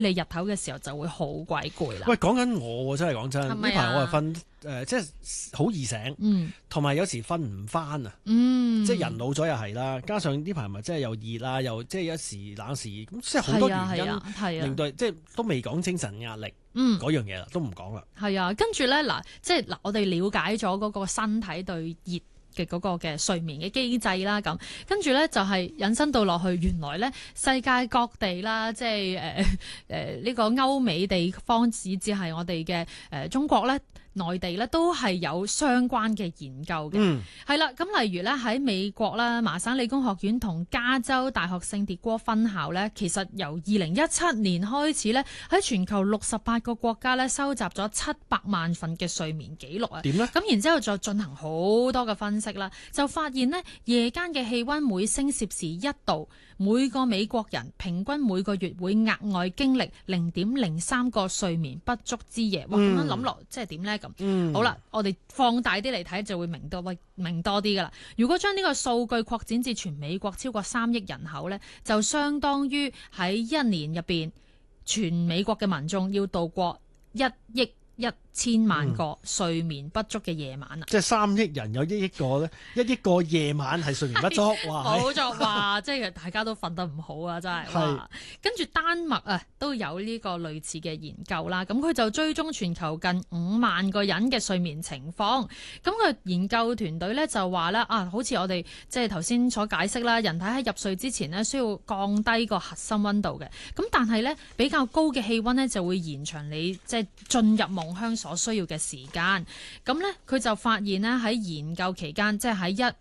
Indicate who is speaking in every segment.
Speaker 1: 你日頭嘅時候就會好鬼攰啦。
Speaker 2: 喂，講緊我真係講真，呢
Speaker 1: 係咪啊
Speaker 2: 排我係瞓即係好易醒，同埋有時瞓唔翻啊，即係人老咗又係啦，加上呢排咪真係又熱啦，又即係一時冷時熱，咁即係好多原因令到即係都未講精神壓力嗰樣嘢啦，都唔講啦。
Speaker 1: 係啊，跟住咧嗱，即係嗱，我哋了解咗嗰個身體對熱嘅嗰個嘅睡眠嘅機制啦，咁跟住咧就係引申到落去，原來咧世界各地啦，即係呢個歐美地方，以至係我哋嘅中國咧。內地咧都係有相關嘅研究嘅，係啦。咁例如咧喺美國啦，麻省理工學院同加州大學聖迭戈分校咧，其實由2017年開始咧，喺全球68個國家咧收集咗700萬份嘅睡眠記錄啊。
Speaker 2: 點咧？
Speaker 1: 咁然之後再進行好多嘅分析啦，就發現呢夜間嘅氣溫每升攝氏1度，每個美國人平均每個月會額外經歷0.03個睡眠不足之夜。哇！咁樣諗落，即係點咧？好啦，我哋放大啲嚟睇就會明多啲噶啦。如果將呢個數據擴展至全美國超過3億人口呢，就相當於喺一年入邊，全美國嘅民眾要度過1億1000萬個睡眠不足嘅夜晚啦。
Speaker 2: 即係3億人有1億個咧，1億個夜晚係睡眠不足，哇！
Speaker 1: 冇錯，哇！即係大家都瞓得唔好啊，真係。哇！跟住丹麥啊，都有呢個類似嘅研究啦。咁佢就追蹤全球近5萬個人嘅睡眠情況。咁佢研究團隊咧就話咧啊，好似我哋即係頭先所解釋啦，人體喺入睡之前呢，需要降低個核心溫度嘅。咁但係咧比較高嘅氣溫呢，就會延長你即係進入夢鄉所需要嘅時間。咁咧佢就發現呢，喺研究期間，即係喺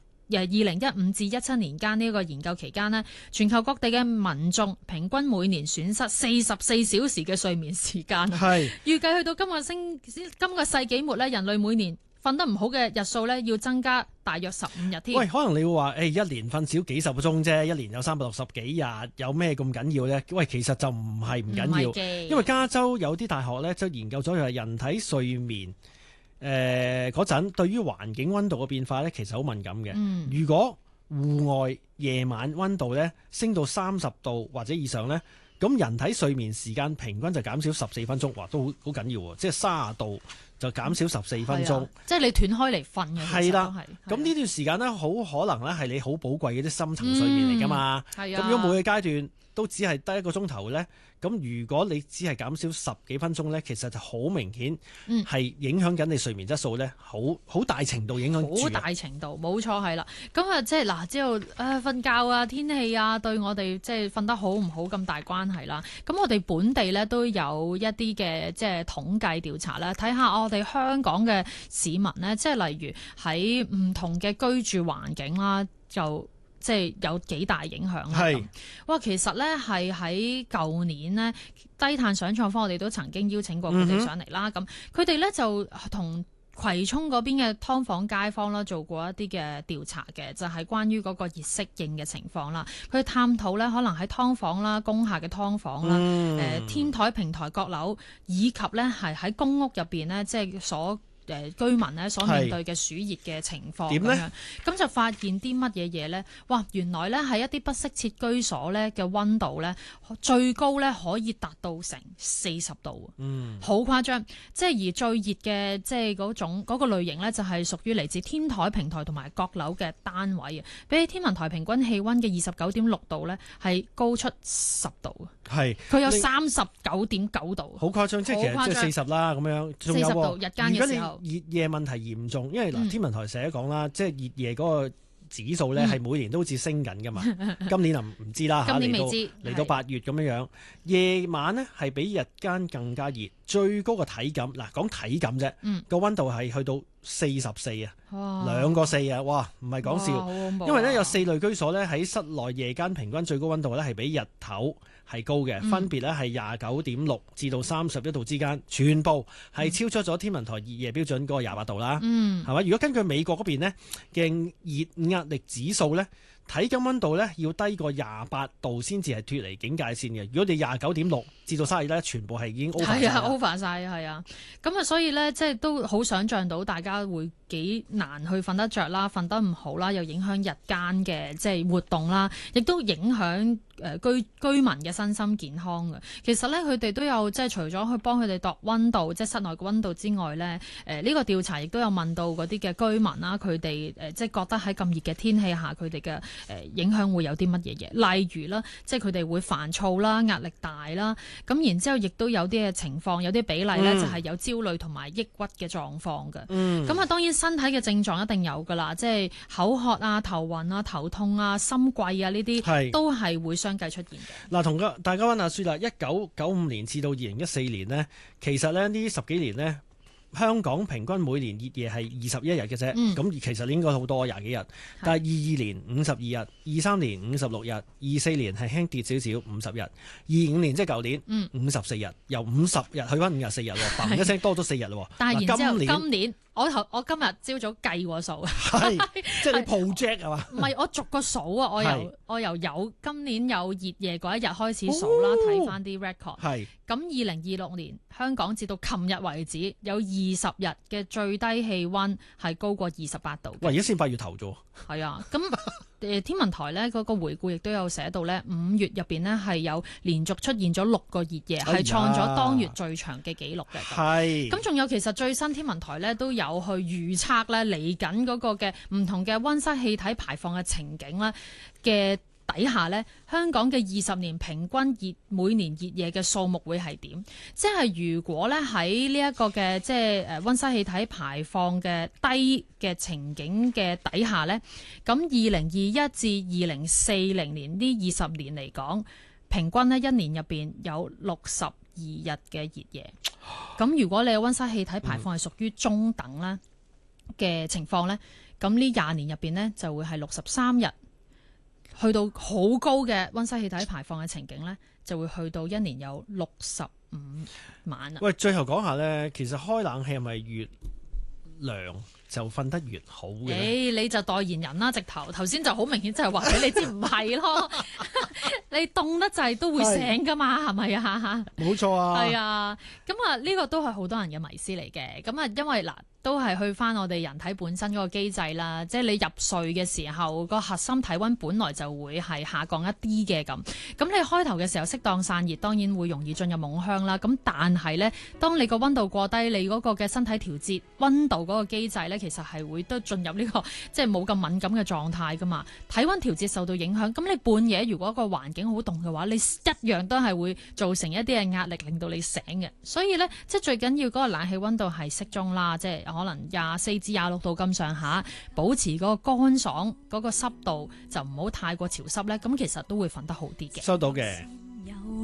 Speaker 1: 2015至17年間呢個研究期間呢，全球各地嘅民眾平均每年損失44小時嘅睡眠時間。係預計去到今個世紀末咧，人類每年瞓得唔好嘅日數咧，要增加大約15日添。
Speaker 2: 喂，可能你會話一年瞓少幾十個鐘啫，一年有360幾日，有咩咁緊要呢？喂，其實就唔係唔緊要，因為加州有啲大學咧就研究咗，係人體睡眠嗰陣對於環境溫度嘅變化咧，其實好敏感嘅。如果戶外夜晚溫度咧升到30度或者以上咧，咁人體睡眠時間平均就減少14分鐘，哇，都好緊要喎！即係30度就減少14分鐘，
Speaker 1: 即係你斷開嚟瞓嘅。
Speaker 2: 係啦，咁呢段時間咧，好可能咧係你好寶貴嘅啲深層睡眠嚟㗎嘛。咁如果每個階段都只係得1個鐘頭咧，咁如果你只係減少10幾分鐘咧，其實就好明顯係影響緊你睡眠質素咧，好大程度影響住。
Speaker 1: 好大程度，冇錯係啦。咁啊，即係嗱，知道瞓覺啊、天氣啊，對我哋即係瞓得好唔好咁大關係啦。咁我哋本地咧都有一啲嘅即係統計調查啦，睇下我哋香港嘅市民咧，即係例如喺唔同嘅居住環境啦，就即係有幾大影響啦。係，哇！其實咧係喺舊年呢，低碳想創坊我哋都曾經邀請過佢哋上嚟啦。咁佢哋咧就同葵涌嗰邊嘅劏房街坊啦，做過一啲嘅調查嘅，就係關於嗰個熱適應嘅情況啦。佢探討咧，可能喺劏房啦、工廈嘅劏房啦、天台、平台閣樓，以及咧係喺公屋入邊咧，即係居民咧所面對嘅暑熱嘅情況咁樣，咁就發現啲乜嘢嘢咧？哇！原來咧係一啲不適切居所咧嘅溫度咧，最高咧可以達到成40度，好誇張。即係而最熱嘅即係嗰個類型咧，就係屬於嚟自天台、平台同埋閣樓嘅單位啊，比起天文台平均氣溫嘅29.6度咧，係高出10度。係，佢有39.9度，
Speaker 2: 好誇張，即係其實即係40啦咁樣。
Speaker 1: 40度日間嘅時候，
Speaker 2: 熱夜問題嚴重，因為天文台成日講啦，即係熱夜嗰個指數咧係每年都好似升緊噶嘛。今年就唔知啦，
Speaker 1: 今年未知
Speaker 2: 嚟到8月咁樣，夜晚呢係比日間更加熱，最高嘅體感嗱講體感啫，個溫度係去到44啊，2個4啊，哇，唔係講笑，因為咧有4類居所咧喺室內夜間平均最高溫度咧係比日頭係高嘅，分別咧係29.6至到31度之間，全部係超出咗天文台熱夜標準嗰個28度啦，係咪？如果根據美國嗰邊呢嘅熱壓力指數咧，體感溫度咧要低過28度先至係脫離警戒線嘅。如果你29.6至到32咧，全部係已經 over 晒。
Speaker 1: 係啊，over 晒係啊。咁啊，所以咧即係都好想像到大家會幾難去瞓得着啦，瞓得唔好啦，又影響日間嘅即係活動啦，亦都影響居民嘅身心健康嘅。其實咧，佢哋都有即係除咗去幫佢哋度溫度，即係室內嘅溫度之外咧，呢個調查亦都有問到嗰啲嘅居民啦，佢哋即係覺得喺咁熱嘅天氣下，佢哋嘅影響會有啲乜嘢嘢？例如啦，即係佢哋會煩躁啦、壓力大啦，咁然之後亦都有啲嘅情況，有啲比例咧就係有焦慮同埋抑鬱嘅狀況嘅。咁啊，當然身體嘅症狀一定有㗎啦，即係口渴啊、頭暈啊、頭痛啊、心悸啊呢啲都係會相繼出現嘅。
Speaker 2: 嗱，同大家溫下書啦，1995年至到2014年呢，其實咧呢10幾年呢，香港平均每年熱夜係21日嘅啫，咁其實應該好多廿幾日，但係22年52日，23年56日，24年係輕跌少少50日，25年即係舊年54日，由50日去翻54日喎，嘭一聲多咗4日喎。
Speaker 1: 但係然之後今年我今日朝早計過數，
Speaker 2: 係即係你 project 係嘛？
Speaker 1: 唔係我逐個數啊，我由有今年有熱夜嗰一日開始數啦，睇翻啲 record。係咁2026年香港至到琴日為止有20日嘅最低氣温係高過28度。
Speaker 2: 喂，而家先8月頭啫喎。係
Speaker 1: 啊，咁天文台咧嗰個回顧亦都有寫到咧，5月入邊呢係有連續出現咗6個熱夜，係創咗當月最長嘅紀錄嘅。係咁，仲有其實最新天文台咧都有去預測咧嚟緊嗰個嘅唔同嘅溫室氣體排放嘅情景咧嘅底下呢，香港嘅20年平均每年熱夜嘅數目會係點？即係如果咧喺呢一個嘅即係溫室氣體排放嘅低嘅情景嘅底下呢，咁2021至2040年呢20年嚟講，平均呢一年入邊有62日嘅熱夜。咁如果你嘅溫室氣體排放係屬於中等啦嘅情況呢，咁呢20年入邊呢就會係63日。去到好高嘅溫室氣體排放嘅情景呢，就會去到一年有65晚啦。
Speaker 2: 喂，最後講下呢，其實開冷氣係咪越涼就瞓得越好嘅？
Speaker 1: 你就代言人啦，直頭先就好明顯就係話俾你知唔係咯。你凍得滯都會醒噶嘛，係咪啊？冇錯啊。係啊，咁啊呢個都係好多人嘅迷思嚟嘅。咁啊，因為嗱。都係去翻我哋人體本身嗰個機制啦，即係你入睡嘅時候，個核心體溫本來就會係下降一啲嘅咁。咁你開頭嘅時候適當散熱，當然會容易進入夢鄉啦。咁但係呢，當你個溫度過低，你嗰個嘅身體調節溫度嗰個機制呢，其實係會都進入呢個即係冇咁敏感嘅狀態噶嘛。體溫調節受到影響，咁你半夜如果個環境好凍嘅話，你一樣都係會造成一啲嘅壓力，令到你醒嘅。所以呢，即係最緊要嗰個冷氣溫度係適中啦，即係。可能24至26度咁上下，保持嗰個乾爽，嗰個濕度就唔好太過潮濕咧，咁其實都會瞓得好啲嘅。收到嘅。